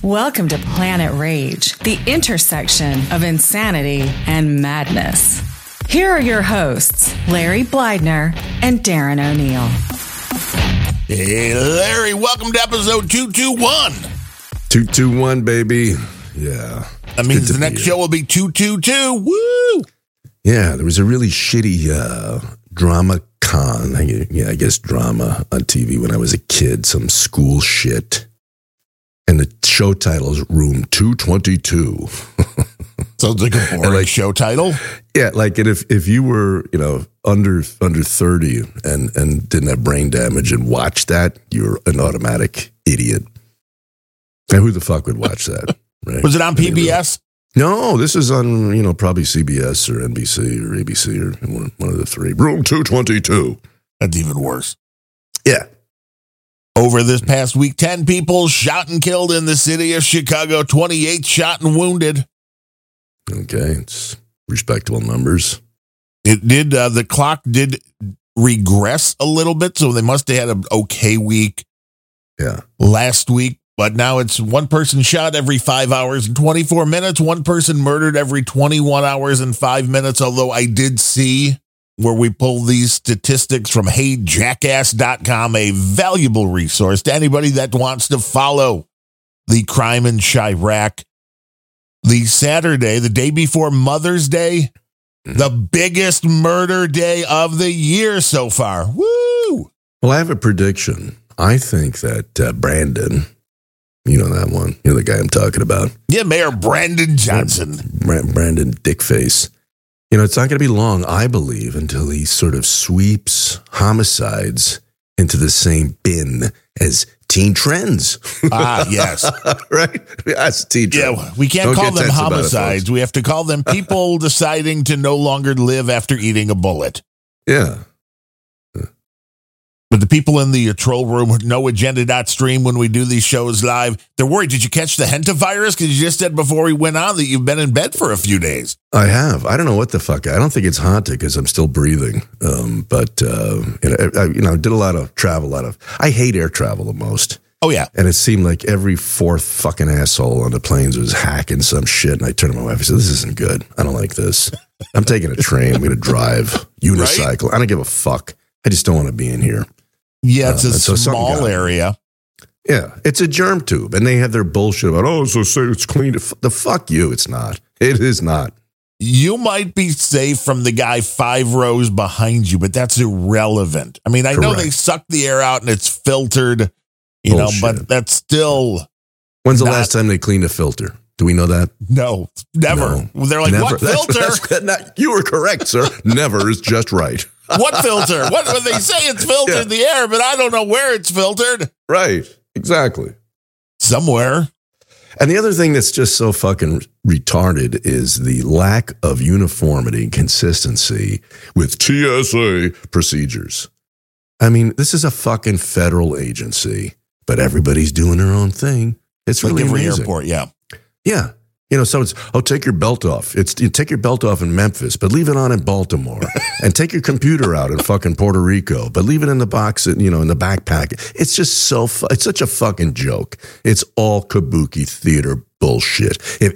Welcome to Planet Rage, the intersection of insanity and madness. Here are your hosts, Larry Blydner and Darren O'Neill. Hey, Larry, welcome to episode 221. 221, baby. Yeah. That means the next show will be 222. Woo! Yeah, there was a really shitty drama con. I guess drama on TV when I was a kid, some school shit. And the show title is Room 222. Sounds like a boring show title. Yeah, like if you were, under 30 and didn't have brain damage and watched that, you're an automatic idiot. And who the fuck would watch that? Right? Was it on PBS? No, this is on, probably CBS or NBC or ABC or one of the three. Room 222. That's even worse. Yeah. Over this past week, 10 people shot and killed in the city of Chicago, 28 shot and wounded. Okay, it's respectable numbers. It did, the clock did regress a little bit, so they must have had an okay week last week. But now it's one person shot every 5 hours and 24 minutes, one person murdered every 21 hours and 5 minutes, although I did see where we pull these statistics from HeyJackass.com, a valuable resource to anybody that wants to follow the crime in Chirac. The Saturday, the day before Mother's Day, the biggest murder day of the year so far. Woo! Well, I have a prediction. I think that Brandon, that one, the guy I'm talking about. Yeah, Mayor Brandon Johnson. Brandon Dickface. It's not going to be long, I believe, until he sort of sweeps homicides into the same bin as teen trends. Ah, yes. Right? That's teen trends. Yeah, we can't call them homicides. We have to call them people deciding to no longer live after eating a bullet. Yeah. But the people in the troll room, noagenda.stream, when we do these shows live, they're worried. Did you catch the Hentavirus? Because you just said before we went on that you've been in bed for a few days. I have. I don't know what the fuck. I don't think it's haunted because I'm still breathing. But I did a lot of travel. I hate air travel the most. Oh, yeah. And it seemed like every fourth fucking asshole on the planes was hacking some shit. And I turned to my wife and said, this isn't good. I don't like this. I'm taking a train. I'm going to drive unicycle. Right? I don't give a fuck. I just don't want to be in here. Yeah, it's a small area. Yeah, it's a germ tube. And they have their bullshit about, so say it's clean. The fuck you, it's not. It is not. You might be safe from the guy 5 rows behind you, but that's irrelevant. I mean, I know they suck the air out and it's filtered, but that's still... When's the last time they cleaned a filter? Do we know that? No, never. No. They're like, never. What filter? You were correct, sir. Never is just right. What filter? What they say it's filtered in the air, but I don't know where it's filtered. Right. Exactly. Somewhere. And the other thing that's just so fucking retarded is the lack of uniformity and consistency with TSA procedures. I mean, this is a fucking federal agency, but everybody's doing their own thing. It's really like every amazing. Airport, yeah. Yeah. So it's, take your belt off. You take your belt off in Memphis, but leave it on in Baltimore. And take your computer out in fucking Puerto Rico, but leave it in the box, in the backpack. It's just it's such a fucking joke. It's all kabuki theater bullshit.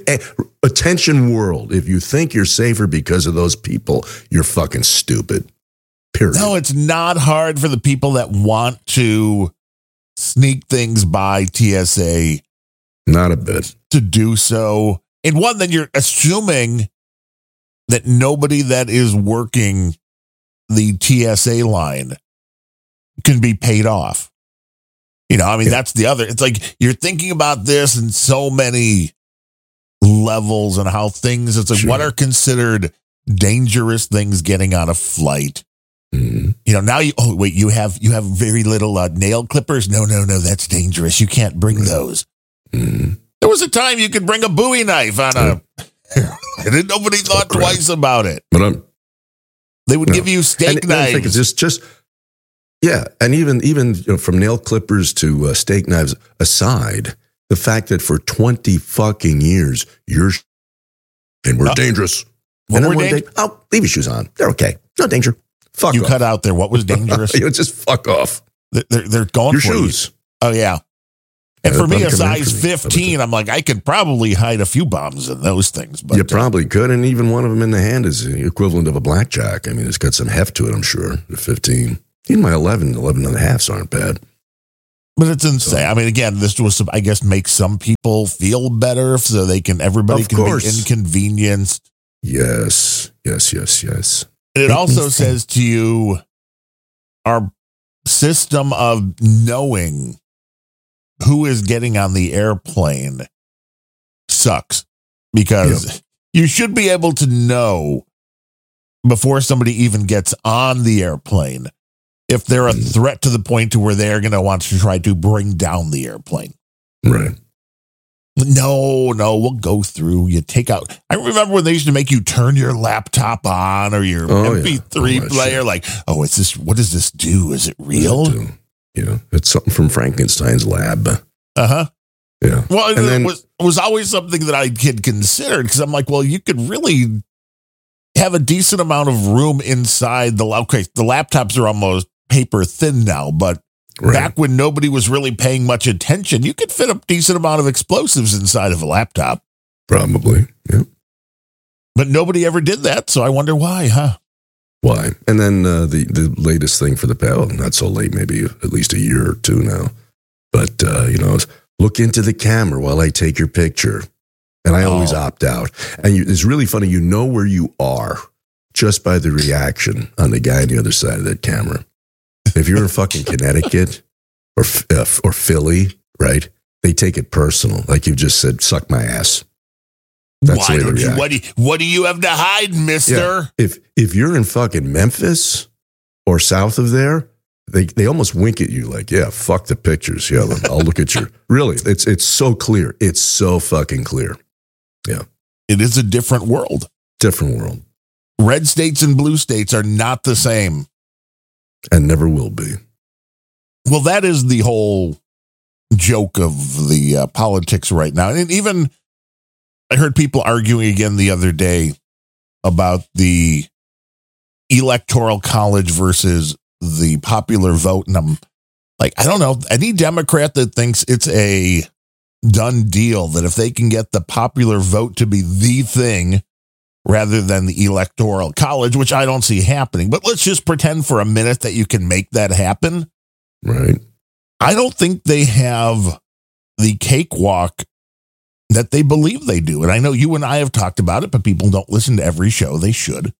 Attention world, if you think you're safer because of those people, you're fucking stupid. Period. No, it's not hard for the people that want to sneak things by TSA. Not a bit. To do so. And one, then you're assuming that nobody that is working the TSA line can be paid off. That's the other. It's like you're thinking about this in so many levels and how things, it's like what are considered dangerous things getting on a flight. Mm-hmm. Now you have very little nail clippers. No, that's dangerous. You can't bring those. Mm-hmm. There was a time you could bring a Bowie knife on and nobody thought twice about it. But they would give you steak knives. It's just and even from nail clippers to steak knives aside, the fact that for 20 fucking years we're dangerous. What were leave your shoes on. They're okay. No danger. Fuck you off. Cut out there. What was dangerous? Just fuck off. They're going your for shoes. You. Oh yeah. And for me, a size 15, I'm like, I could probably hide a few bombs in those things. But you probably could, and even one of them in the hand is the equivalent of a blackjack. I mean, it's got some heft to it, I'm sure, the 15. Even my 11 and a halfs aren't bad. But it's insane. So, I mean, again, this was, I guess, make some people feel better so everybody can be inconvenienced. Yes. It also says to you, our system of knowing who is getting on the airplane sucks, because you should be able to know before somebody even gets on the airplane if they're a threat to the point to where they're going to want to try to bring down the airplane. Right. No, we'll go through. You take out. I remember when they used to make you turn your laptop on or your MP3 player. Shit. Like, it's this. What does this do? Is it real? It's something from Frankenstein's lab. Yeah. Well, it was always something that I had considered, because I'm like, well, you could really have a decent amount of room inside the. Okay, the laptops are almost paper thin now, but. Right. Back when nobody was really paying much attention, you could fit a decent amount of explosives inside of a laptop. Probably, yeah. But nobody ever did that, so I wonder why, huh? Why? And then the latest thing for not so late, maybe at least a year or two now. But, look into the camera while I take your picture. And I always opt out. And it's really funny. You know where you are just by the reaction on the guy on the other side of that camera. If you're in fucking Connecticut or Philly, right? They take it personal. Like you just said, suck my ass. That's why don't you? What do you have to hide, mister? Yeah. If you're in fucking Memphis or south of there, they almost wink at you like, yeah, fuck the pictures. Yeah, I'll look at your. Really, it's so clear. It's so fucking clear. Yeah. It is a different world. Different world. Red states and blue states are not the same. And never will be. Well, that is the whole joke of the politics right now. And even I heard people arguing again the other day about the electoral college versus the popular vote. And I'm like, I don't know. Any Democrat that thinks it's a done deal, that if they can get the popular vote to be the thing rather than the electoral college, which I don't see happening. But let's just pretend for a minute that you can make that happen. Right. I don't think they have the cakewalk that they believe they do. And I know you and I have talked about it, but people don't listen to every show. They should.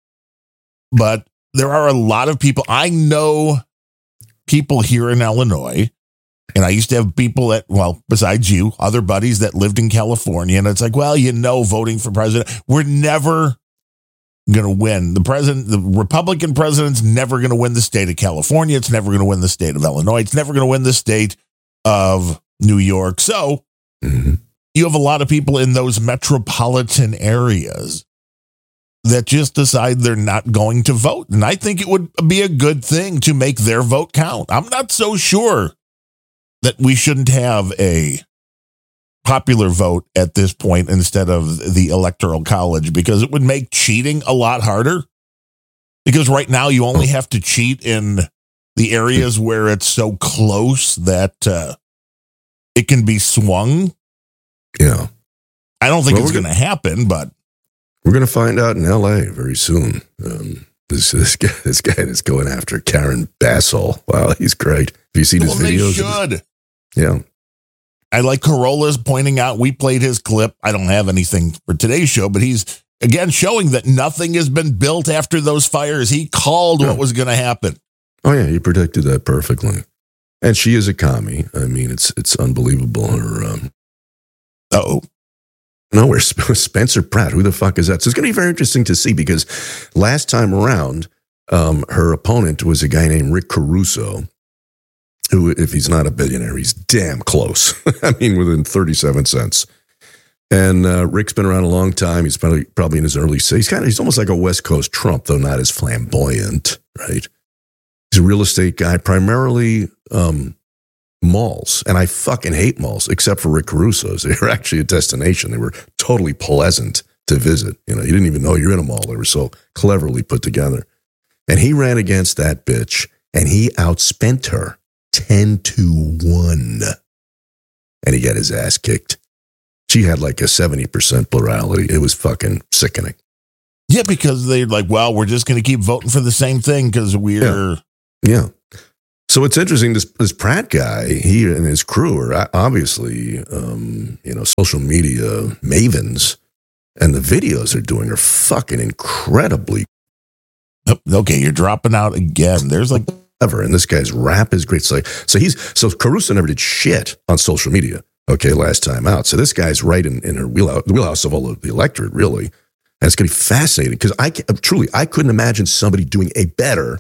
But there are a lot of people. I know people here in Illinois, and I used to have people besides you, other buddies that lived in California. And it's like, well, voting for president, we're never going to win. The Republican president's never going to win the state of California. It's never going to win the state of Illinois. It's never going to win the state of New York. So you have a lot of people in those metropolitan areas that just decide they're not going to vote. And I think it would be a good thing to make their vote count. I'm not so sure that we shouldn't have a popular vote at this point instead of the electoral college, because it would make cheating a lot harder. Because right now you only have to cheat in the areas where it's so close that it can be swung. Yeah. I don't think it's going to happen, but we're going to find out in LA very soon. This guy that's going after Karen Bassel. Wow, he's great. Have you seen his videos? They should. Yeah. I like Corolla's pointing out, we played his clip. I don't have anything for today's show, but he's, again, showing that nothing has been built after those fires. He called what was going to happen. Oh, yeah, he predicted that perfectly. And she is a commie. I mean, it's unbelievable. No, we're Spencer Pratt. Who the fuck is that? So it's going to be very interesting to see, because last time around, her opponent was a guy named Rick Caruso, who, if he's not a billionaire, he's damn close. I mean, within 37 cents. And Rick's been around a long time. He's probably in his early 60s. He's almost like a West Coast Trump, though not as flamboyant, right? He's a real estate guy, primarily malls. And I fucking hate malls, except for Rick Caruso's. They were actually a destination. They were totally pleasant to visit. You didn't even know you're in a mall. They were so cleverly put together. And he ran against that bitch, and he outspent her 10-1. and he got his ass kicked. She had like a 70% plurality. It was fucking sickening. Yeah, because they're like, well, we're just going to keep voting for the same thing because we're... Yeah. So it's interesting, this Pratt guy, he and his crew are obviously, social media mavens, and the videos they're doing are fucking incredibly. Okay, you're dropping out again. There's like... And this guy's rap is great. So Caruso never did shit on social media, okay, last time out. So this guy's right in her wheelhouse of all of the electorate, really. And it's going to be fascinating because I couldn't imagine somebody doing a better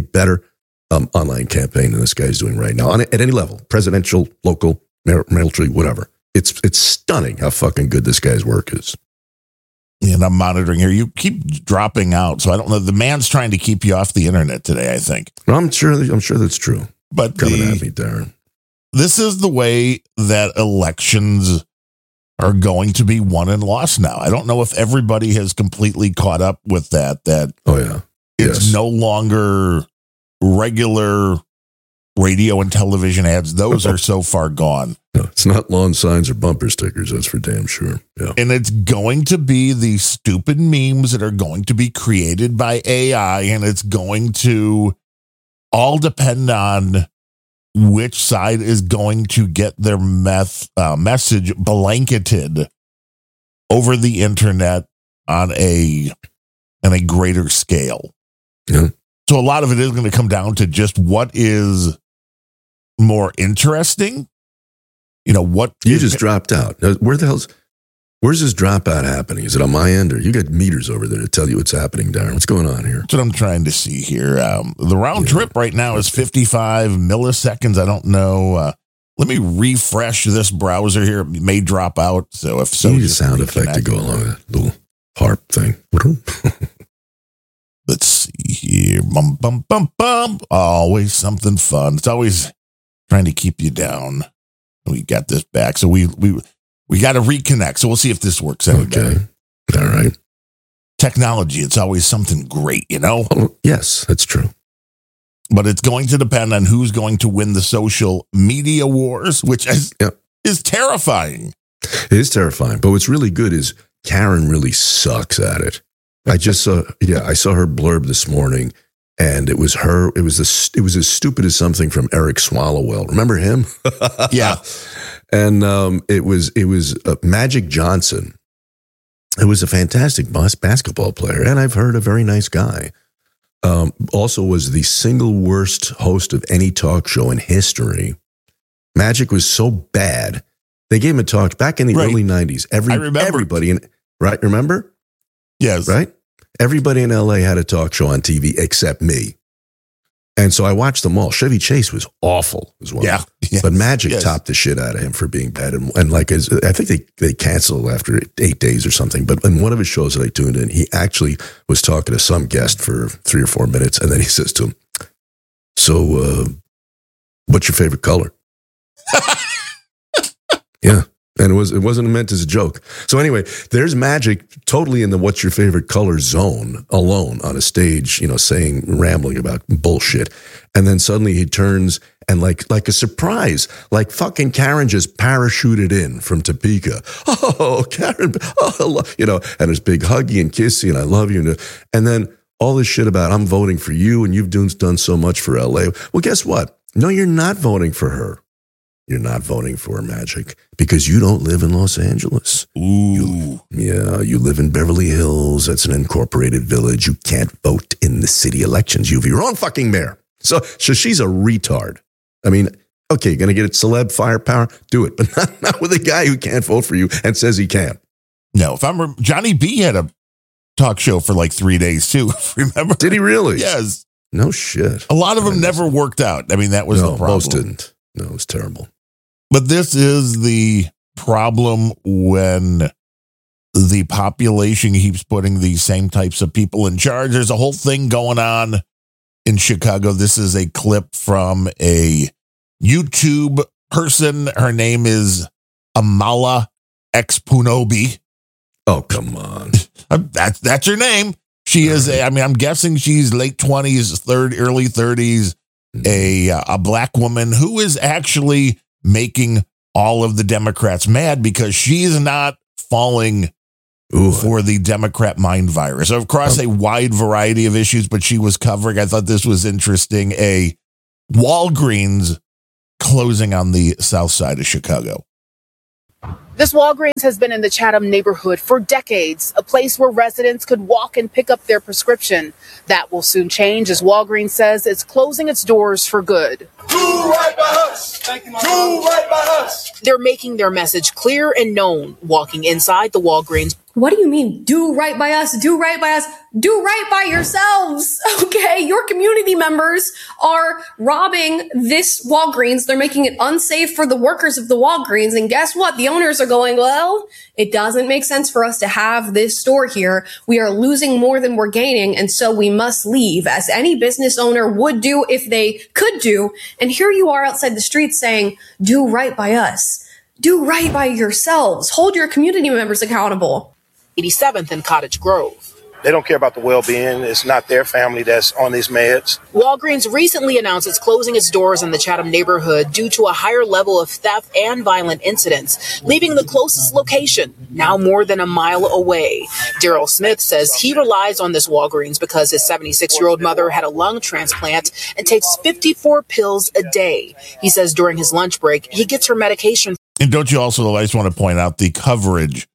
online campaign than this guy's doing right now at any level, presidential, local, military, whatever. It's stunning how fucking good this guy's work is. And I'm monitoring here. You keep dropping out, so I don't know. The man's trying to keep you off the internet today, I think. Well, I'm sure that's true. But coming at me, Darren. This is the way that elections are going to be won and lost now. I don't know if everybody has completely caught up with that. It's no longer regular radio and television ads. Those are so far gone. No, it's not lawn signs or bumper stickers. That's for damn sure. Yeah. And it's going to be these stupid memes that are going to be created by AI, and it's going to all depend on which side is going to get their message blanketed over the internet on a greater scale. Yeah. So a lot of it is going to come down to just what is more interesting. What you just dropped out. Where's this dropout happening? Is it on my end, or you got meters over there to tell you what's happening, Darren? What's going on here? That's what I'm trying to see here. The round trip right now is 55 milliseconds. I don't know. Let me refresh this browser here. It may drop out. So if so, you need a sound effect to go along with that little harp thing. Let's see here. Bum, bum, bum, bum. Always something fun. It's always trying to keep you down. We got this back. So we got to reconnect. So we'll see if this works out. Okay. All right. Technology. It's always something great, Oh, yes, that's true. But it's going to depend on who's going to win the social media wars, which is terrifying. It is terrifying. But what's really good is Karen really sucks at it. I saw her blurb this morning, and it was her. It was as stupid as something from Eric Swallowell. Remember him? Yeah. And it was Magic Johnson. It was a fantastic basketball player, and I've heard a very nice guy. Also was the single worst host of any talk show in history. Magic was so bad. They gave him a talk back in the early 90s. Everybody remember? Yes. Right? Everybody in LA had a talk show on TV except me. And so I watched them all. Chevy Chase was awful as well. Yeah. Yes. But Magic topped the shit out of him for being bad. And like, I think they canceled after 8 days or something. But in one of his shows that I tuned in, he actually was talking to some guest for 3 or 4 minutes. And then he says to him, so what's your favorite color? Yeah. And it wasn't meant as a joke. So anyway, there's Magic totally in the what's your favorite color zone, alone on a stage, rambling about bullshit. And then suddenly he turns and like a surprise, like fucking Karen just parachuted in from Topeka. Oh, Karen, and there's big huggy and kissy and I love you. And then all this shit about I'm voting for you and you've done so much for LA. Well, guess what? No, you're not voting for her. You're not voting for Magic because you don't live in Los Angeles. Ooh. You live in Beverly Hills. That's an incorporated village. You can't vote in the city elections. You have your own fucking mayor. So she's a retard. I mean, okay, going to get celeb firepower? Do it. But not with a guy who can't vote for you and says he can. No, Johnny B had a talk show for like 3 days too. Remember? Did he really? Yes. No shit. A lot of them never worked out. I mean, that was the problem. Most didn't. No, it was terrible. But this is the problem when the population keeps putting these same types of people in charge. There's a whole thing going on in Chicago. This is a clip from a YouTube person. Her name is Amala Expunobi. Oh, come on. That's her name. She is, I'm guessing she's late 20s, early 30s, a black woman who is actually making all of the Democrats mad because she's not falling for the Democrat mind virus. Across a wide variety of issues, but she was covering, I thought this was interesting, a Walgreens closing on the south side of Chicago. This Walgreens has been in the Chatham neighborhood for decades, a place where residents could walk and pick up their prescription. That will soon change as Walgreens says it's closing its doors for good. Do right by us. Thank you, do right by us. They're making their message clear and known, walking inside the Walgreens. What do you mean, do right by us? Do right by us? Do right by yourselves. Okay, your community members are robbing this Walgreens. They're making it unsafe for the workers of the Walgreens. And guess what? The owners are going, well, it doesn't make sense for us to have this store here. We are losing more than we're gaining. And so we must leave, as any business owner would do if they could do. And here you are outside the street saying, do right by us. Do right by yourselves. Hold your community members accountable. 87th and Cottage Grove. They don't care about the well-being. It's not their family that's on these meds. Walgreens recently announced it's closing its doors in the Chatham neighborhood due to a higher level of theft and violent incidents, leaving the closest location now more than a mile away. Daryl Smith says he relies on this Walgreens because his 76-year-old mother had a lung transplant and takes 54 pills a day. He says during his lunch break, he gets her medication. And don't you also, I just want to point out the coverage.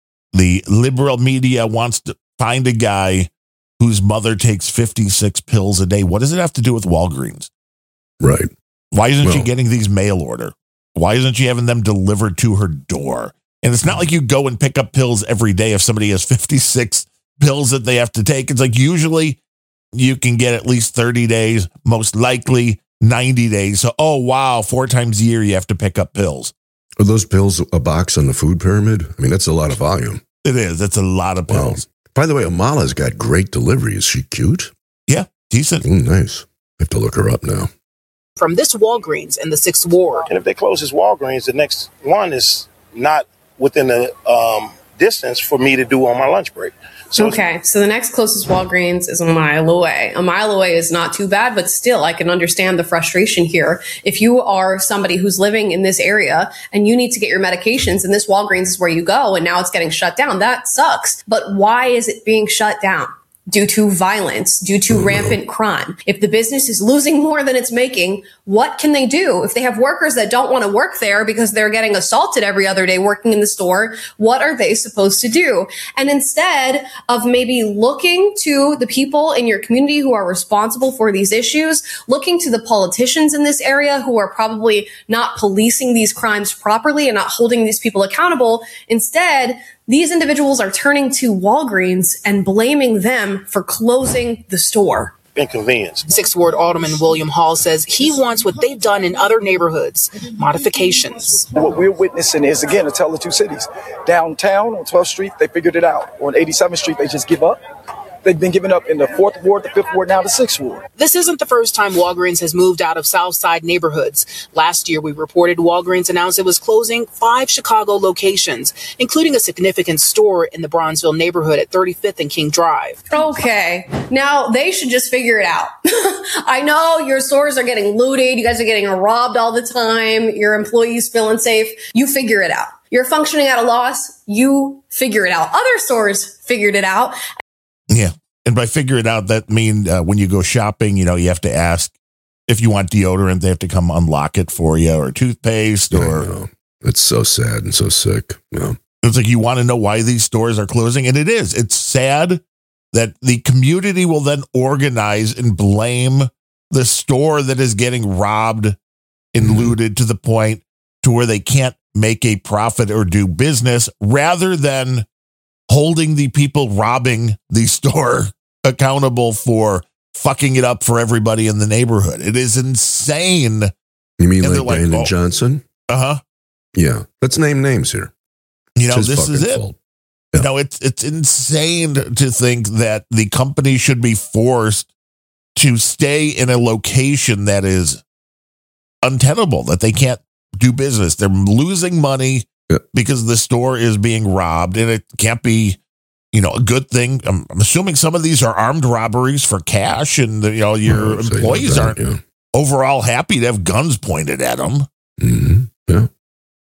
The liberal media wants to find a guy whose mother takes 56 pills a day. What does it have to do with Walgreens? Right. Why isn't she getting these mail order? Why isn't she having them delivered to her door? And it's not like you go and pick up pills every day if somebody has 56 pills that they have to take. It's like usually you can get at least 30 days, most likely 90 days. So, oh, wow, 4 times a year you have to pick up pills. Are those pills a box on the food pyramid? I mean, that's a lot of volume. It is. That's a lot of pills. Wow. By the way, Amala's got great delivery. Is she cute? Yeah, decent. Nice. I have to look her up now. From this Walgreens in the 6th Ward. And if they close this Walgreens, the next one is not within the distance for me to do on my lunch break. So the next closest Walgreens is a mile away. A mile away is not too bad, but still, I can understand the frustration here. If you are somebody who's living in this area and you need to get your medications and this Walgreens is where you go and now it's getting shut down, that sucks. But why is it being shut down? Due to violence, due to rampant crime. If the business is losing more than it's making, what can they do? If they have workers that don't want to work there because they're getting assaulted every other day working in the store, what are they supposed to do? And instead of maybe looking to the people in your community who are responsible for these issues, looking to the politicians in this area who are probably not policing these crimes properly and not holding these people accountable, instead, these individuals are turning to Walgreens and blaming them for closing the store. Inconvenience. 6th Ward Alderman William Hall says he wants what they've done in other neighborhoods, modifications. What we're witnessing is, again, a tale of two cities. Downtown on 12th Street, they figured it out. On 87th Street, they just give up. They've been giving up in the 4th Ward, the 5th Ward, now the 6th Ward. This isn't the first time Walgreens has moved out of Southside neighborhoods. Last year, we reported Walgreens announced it was closing 5 Chicago locations, including a significant store in the Bronzeville neighborhood at 35th and King Drive. Okay, now they should just figure it out. I know your stores are getting looted. You guys are getting robbed all the time. Your employees feel unsafe. You figure it out. You're functioning at a loss. You figure it out. Other stores figured it out. Yeah. And by figure it out, that means when you go shopping, you have to ask if you want deodorant, they have to come unlock it for you, or toothpaste, or. It's so sad and so sick. Yeah. It's like you want to know why these stores are closing. And it is. It's sad that the community will then organize and blame the store that is getting robbed and looted to the point to where they can't make a profit or do business, rather than holding the people robbing the store accountable for fucking it up for everybody in the neighborhood. It is insane. You mean like Brandon Johnson? Uh-huh. Yeah. Let's name names here. This is it. Fault. Yeah. It's insane to think that the company should be forced to stay in a location that is untenable, that they can't do business. They're losing money because the store is being robbed, and it can't be, a good thing. I'm assuming some of these are armed robberies for cash, and your employees aren't overall happy to have guns pointed at them. Mm-hmm. Yeah.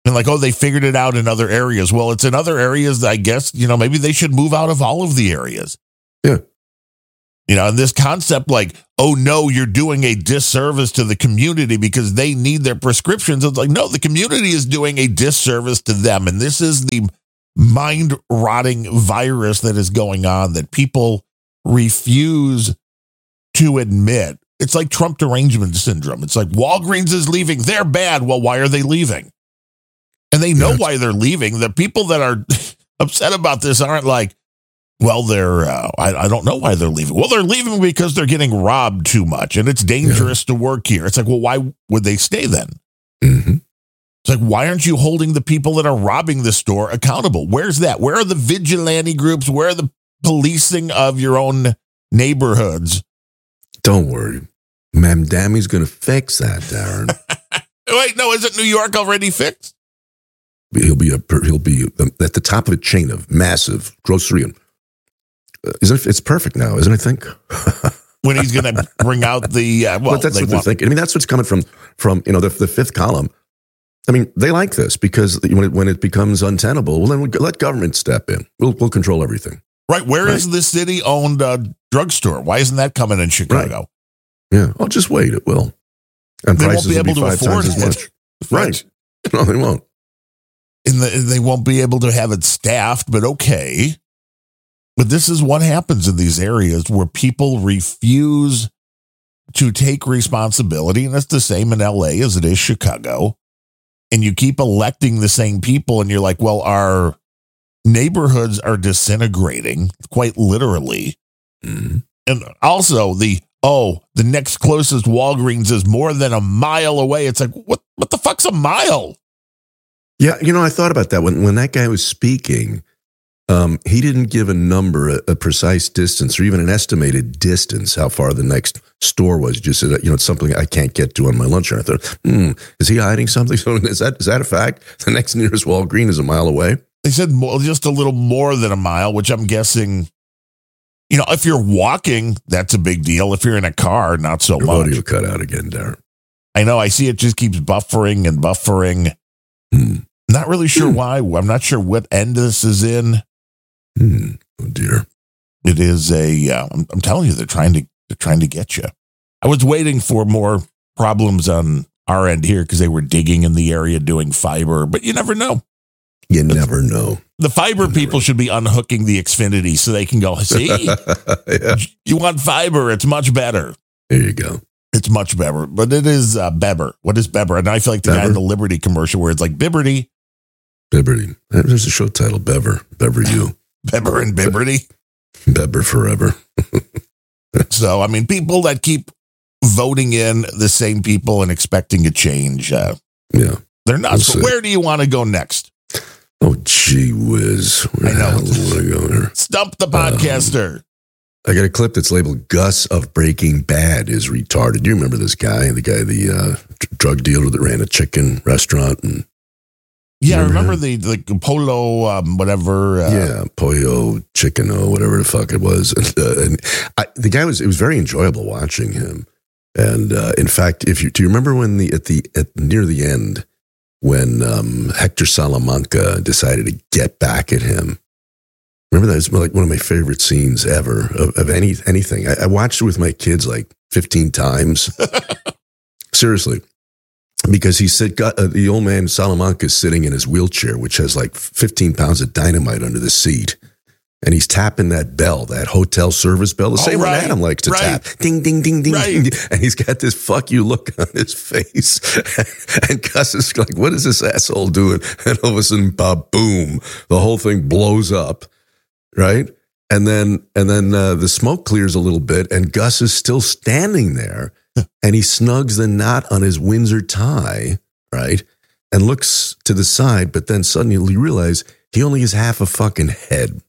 And like, oh, they figured it out in other areas. Well, it's in other areas that I guess, maybe they should move out of all of the areas. Yeah. And this concept like, oh, no, you're doing a disservice to the community because they need their prescriptions. It's like, no, the community is doing a disservice to them. And this is the mind-rotting virus that is going on that people refuse to admit. It's like Trump derangement syndrome. It's like Walgreens is leaving. They're bad. Well, why are they leaving? And they know why they're leaving. The people that are upset about this aren't like, well, I don't know why they're leaving. Well, they're leaving because they're getting robbed too much and it's dangerous to work here. It's like, well, why would they stay then? Mm-hmm. It's like, why aren't you holding the people that are robbing the store accountable? Where's that? Where are the vigilante groups? Where are the policing of your own neighborhoods? Don't worry. Mamdami's going to fix that, Darren. Wait, no, isn't New York already fixed? He'll be at the top of a chain of massive grocery and it's perfect now, isn't it? I think when he's going to bring out the but that's what they're thinking. I mean, that's what's coming from the fifth column. I mean, they like this because when it becomes untenable, well, then let government step in. We'll control everything. Right? Where is the city-owned drugstore? Why isn't that coming in Chicago? Right. Yeah, I'll just wait. It will, and they prices won't be able will be to 5 afford times as much. Right? No, they won't. And they won't be able to have it staffed. But okay. But this is what happens in these areas where people refuse to take responsibility. And it's the same in LA as it is Chicago. And you keep electing the same people. And you're like, well, our neighborhoods are disintegrating, quite literally. Mm-hmm. And also the next closest Walgreens is more than a mile away. It's like, what the fuck's a mile? Yeah, I thought about that when that guy was speaking. He didn't give a number, a precise distance, or even an estimated distance how far the next store was. He just said, it's something I can't get to on my lunch hour. I thought, is he hiding something? So is that a fact? The next nearest Walgreens is a mile away. They said just a little more than a mile, which I'm guessing, if you're walking, that's a big deal. If you're in a car, not so Your much. audio cut out again, Darren. I know. I see it just keeps buffering and buffering. Not really sure why. I'm not sure what end this is in. Oh dear. It is I'm telling you, they're trying to get you. I was waiting for more problems on our end here because they were digging in the area doing fiber, but you never know. You never know. The fiber people should be unhooking the Xfinity so they can go, see, you want fiber. It's much better. There you go. It's much better, but it is Beber. What is Beber? And I feel like the guy in the Liberty commercial where it's like Bibberty. Bibberty. There's a show title, Bever. Bever you. Beber and Bibberty. Beber forever. So, I mean, people that keep voting in the same people and expecting a change, they're nuts. We'll where do you want to go next? Oh, gee whiz. I know. Want to go there? Stump the podcaster. I got a clip that's labeled Gus of Breaking Bad is retarded. Do you remember this guy? The drug dealer that ran a chicken restaurant? And I remember the Polo, whatever. Pollo Chickeno, whatever the fuck it was. And the guy it was very enjoyable watching him. And in fact, do you remember when near the end, when Hector Salamanca decided to get back at him? Remember that? It's like one of my favorite scenes ever of anything. I watched it with my kids like 15 times. Seriously. Because he said, the old man Salamanca is sitting in his wheelchair, which has like 15 pounds of dynamite under the seat. And he's tapping that bell, that hotel service bell, the same one Adam likes to tap. Ding, ding, ding, ding, ding. And he's got this fuck you look on his face. And Gus is like, what is this asshole doing? And all of a sudden, boom, the whole thing blows up, right? And then the smoke clears a little bit, and Gus is still standing there. And he snugs the knot on his Windsor tie, right? And looks to the side, but then suddenly you realize he only has half a fucking head.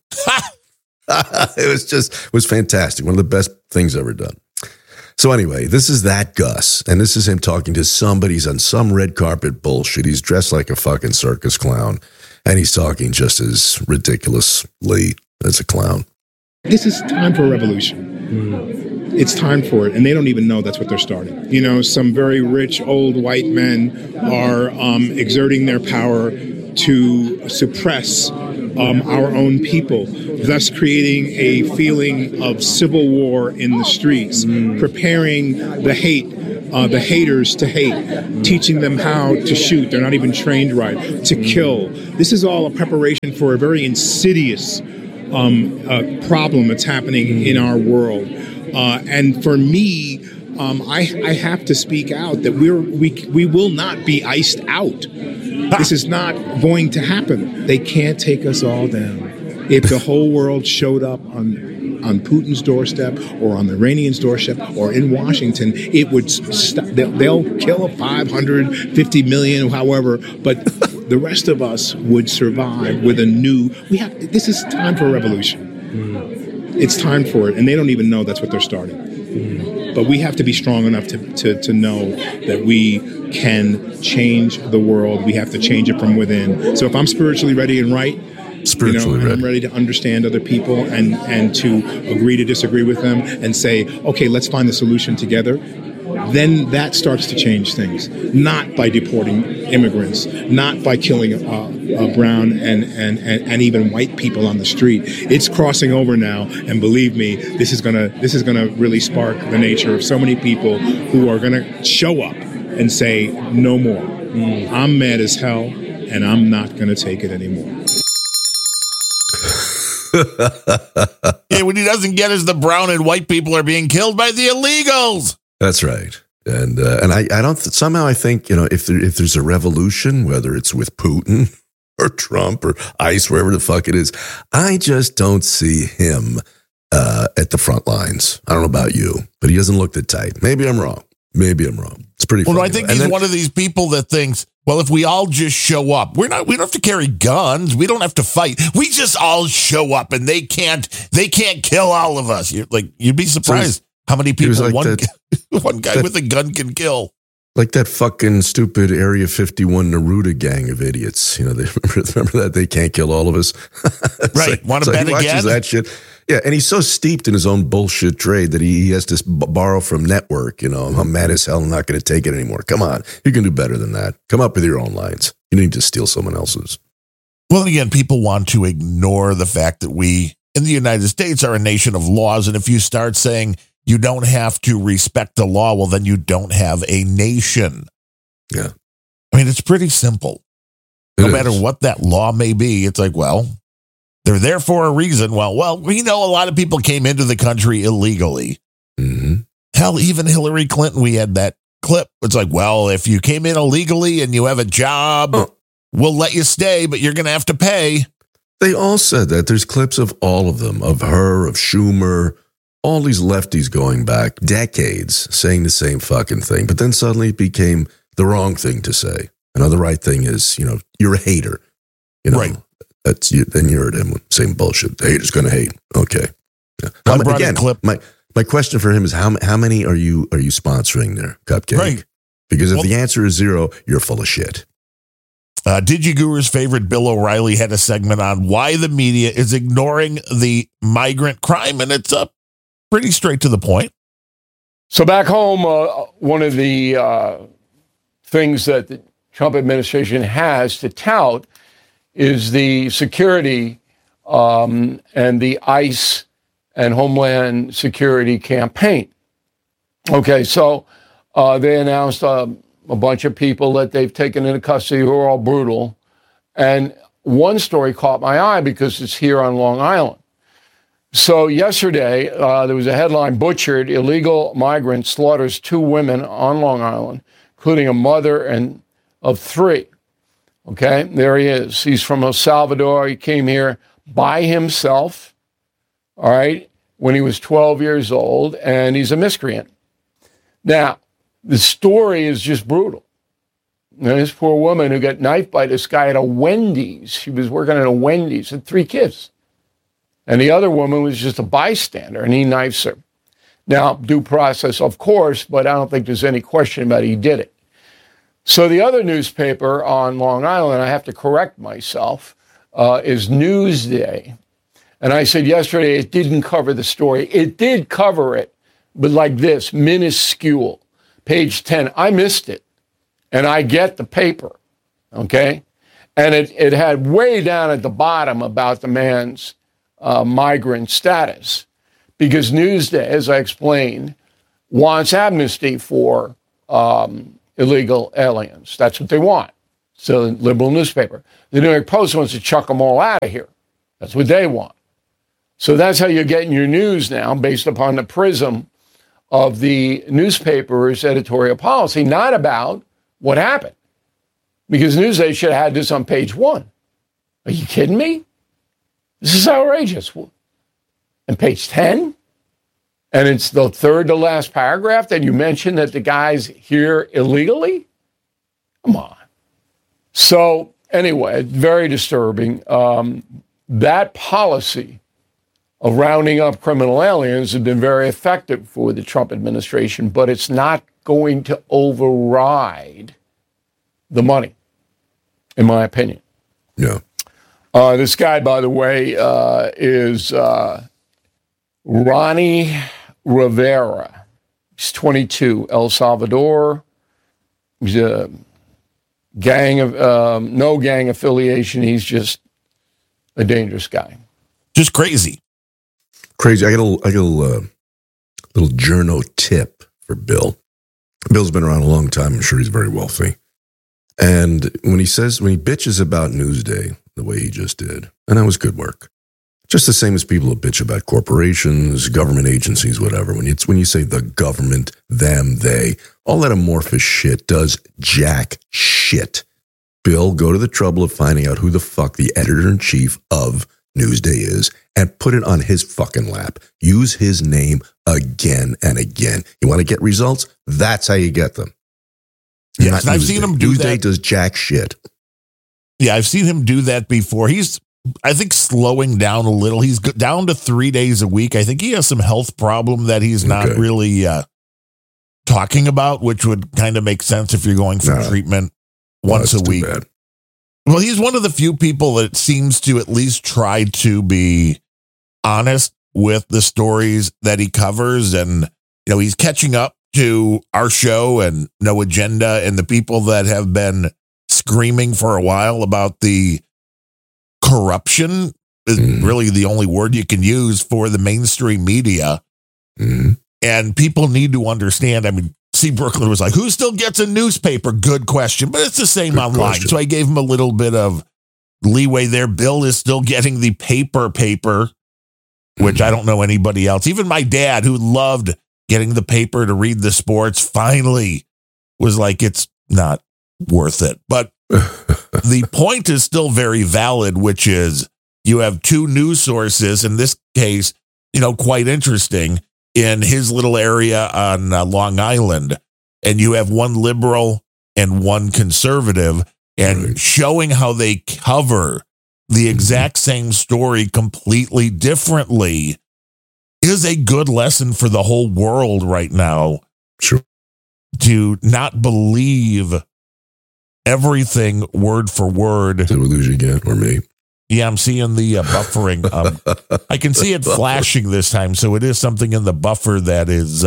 It was fantastic. One of the best things ever done. So anyway, this is that Gus, and this is him talking to somebody. He's on some red carpet bullshit. He's dressed like a fucking circus clown, and he's talking just as ridiculously as a clown. This is time for a revolution. It's time for it, and they don't even know that's what they're starting. You know, some very rich old white men are exerting their power to suppress our own people, thus creating a feeling of civil war in the streets, preparing the haters to hate, teaching them how to shoot. They're not even trained right, to kill. This is all a preparation for a very insidious problem that's happening in our world. And for me, I have to speak out that we will not be iced out. This is not going to happen. They can't take us all down. If the whole world showed up on Putin's doorstep or on the Iranians' doorstep or in Washington, it would stop. They'll kill 550 million, however, but the rest of us would survive with a new. This is time for a revolution. It's time for it, and they don't even know that's what they're starting. But we have to be strong enough to know that we can change the world. We have to change it from within. So if I'm spiritually ready and right, I'm ready to understand other people and to agree to disagree with them and say, okay, let's find the solution together. Then that starts to change things, not by deporting immigrants, not by killing brown and even white people on the street. It's crossing over now, and believe me, this is gonna really spark the nature of so many people who are gonna show up and say, no more. I'm mad as hell, and I'm not gonna take it anymore. Yeah, what he doesn't get is the brown and white people are being killed by the illegals. That's right. And I don't somehow I think, if there's a revolution, whether it's with Putin or Trump or ICE, wherever the fuck it is, I just don't see him at the front lines. I don't know about you, but he doesn't look that tight. Maybe I'm wrong. It's pretty funny. Well, I think he's one of these people that thinks, well, if we all just show up, we don't have to carry guns. We don't have to fight. We just all show up, and they can't kill all of us. You'd be surprised how many people one guy with a gun can kill. Like that fucking stupid Area 51 Neruda gang of idiots. They remember that they can't kill all of us. Right. Want to bet he watches again? That shit. Yeah, and he's so steeped in his own bullshit trade that he has to borrow from Network. I'm mad as hell. I'm not going to take it anymore. Come on. You can do better than that. Come up with your own lines. You need to steal someone else's. Well, again, people want to ignore the fact that we in the United States are a nation of laws. And if you start saying you don't have to respect the law, well, then you don't have a nation. Yeah. I mean, it's pretty simple. No matter what that law may be, it's like, well, they're there for a reason. Well, we know a lot of people came into the country illegally. Mm-hmm. Hell, even Hillary Clinton, we had that clip. It's like, well, if you came in illegally and you have a job, we'll let you stay, but you're going to have to pay. They all said that. There's clips of all of them, of her, of Schumer, all these lefties going back decades saying the same fucking thing. But then suddenly it became the wrong thing to say. The right thing is, you're a hater. Right. That's you. Then you're them same bullshit. The hater's going to hate. Okay. Yeah. Again, clip. My question for him is how many are you sponsoring there, Cupcake? Right. Because if the answer is 0, you're full of shit. DigiGuru's favorite Bill O'Reilly had a segment on why the media is ignoring the migrant crime, and it's pretty straight to the point. So back home, one of the things that the Trump administration has to tout is the security and the ICE and Homeland Security campaign. Okay, so they announced a bunch of people that they've taken into custody who are all brutal. And one story caught my eye because it's here on Long Island. So yesterday, there was a headline, Butchered, Illegal Migrant Slaughters 2 Women on Long Island, including a mother of 3. Okay, there he is. He's from El Salvador. He came here by himself, all right, when he was 12 years old, and he's a miscreant. Now, the story is just brutal. This poor woman who got knifed by this guy at a Wendy's. She was working at a Wendy's, had 3 kids. And the other woman was just a bystander, and he knifes her. Now, due process, of course, but I don't think there's any question about he did it. So the other newspaper on Long Island, I have to correct myself, is Newsday. And I said yesterday it didn't cover the story. It did cover it, but like this, minuscule. Page 10. I missed it. And I get the paper, okay? And it had way down at the bottom about the man's migrant status. Because Newsday, as I explained, wants amnesty for illegal aliens. That's what they want. It's a liberal newspaper. The New York Post wants to chuck them all out of here. That's what they want. So that's how you're getting your news now, based upon the prism of the newspaper's editorial policy, not about what happened. Because Newsday should have had this on page 1. Are you kidding me? This is outrageous. And page 10? And it's the third to last paragraph that you mentioned that the guy's here illegally? Come on. So anyway, very disturbing. That policy of rounding up criminal aliens has been very effective for the Trump administration, but it's not going to override the money, in my opinion. Yeah. This guy, by the way, is Ronnie Rivera. He's 22, El Salvador. He's a gang of no gang affiliation. He's just a dangerous guy. Just crazy. Crazy. I got a little journo tip for Bill. Bill's been around a long time. I'm sure he's very wealthy. And when he bitches about Newsday the way he just did, and that was good work. Just the same as people who bitch about corporations, government agencies, whatever. When you say the government, them, they, all that amorphous shit does jack shit. Bill, go to the trouble of finding out who the fuck the editor-in-chief of Newsday is and put it on his fucking lap. Use his name again and again. You want to get results? That's how you get them. Yes, I've seen him do that. Newsday does jack shit. Yeah, I've seen him do that before. He's, I think, slowing down a little. He's down to 3 days a week. I think he has some health problem that he's not really talking about, which would kind of make sense if you're going for treatment once a week. Bad. Well, he's one of the few people that seems to at least try to be honest with the stories that he covers. And, you know, he's catching up to our show and No Agenda and the people that have been screaming for a while about the corruption is really the only word you can use for the mainstream media. And people need to understand. I mean, C. Brooklyn was like, who still gets a newspaper? Good question. But it's the same online. So I gave him a little bit of leeway there. Bill is still getting the paper, which I don't know anybody else. Even my dad, who loved getting the paper to read the sports, finally was like, it's not worth it. But the point is still very valid, which is you have two news sources, in this case, you know, quite interesting, in his little area on Long Island, and you have one liberal and one conservative, and showing how they cover the exact same story completely differently is a good lesson for the whole world right now. Sure. To not believe everything word for word. Did we lose you again, or me? Yeah, I'm seeing the buffering. I can see it flashing this time, so it is something in the buffer that is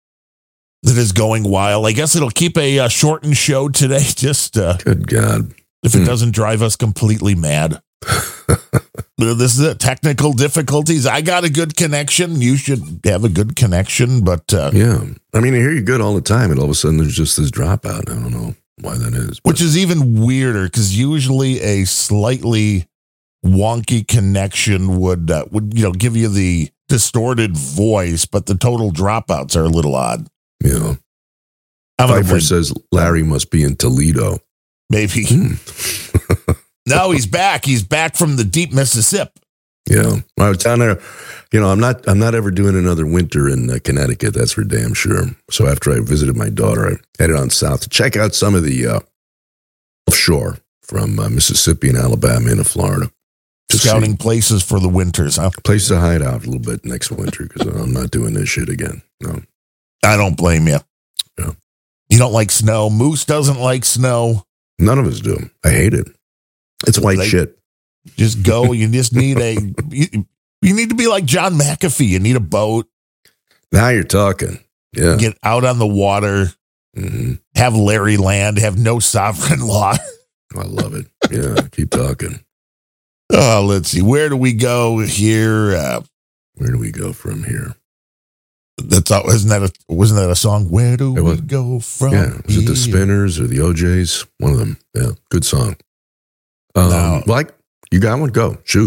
going wild. I guess it'll keep a shortened show today. Just good God, if it doesn't drive us completely mad. This is it. Technical difficulties. I got a good connection. You should have a good connection, but yeah, I mean, I hear you good all the time, and all of a sudden there's just this dropout. I don't know why that is, which is even weirder because usually a slightly wonky connection would give you the distorted voice, but the total dropouts are a little odd. Yeah. Pfeiffer says Larry must be in Toledo. Maybe. No, he's back. He's back from the deep Mississippi. Yeah. I was down there. You know, I'm not ever doing another winter in Connecticut. That's for damn sure. So after I visited my daughter, I headed on south to check out some of the offshore from Mississippi and Alabama into Florida. Scouting places for the winters, huh? Places to hide out a little bit next winter because I'm not doing this shit again. No. I don't blame you. Yeah. You don't like snow. Moose doesn't like snow. None of us do. I hate it. It's white shit. Just go. You just need you need to be like John McAfee. You need a boat. Now you're talking. Yeah. Get out on the water. Mm-hmm. Have Larry land. Have no sovereign law. I love it. Yeah, keep talking. Let's see. Where do we go here? Where do we go from here? That's all. Wasn't that a song? Where do we go from? Yeah, was it the Spinners or the OJs? One of them. Yeah, good song. Like you got one? Go shoot.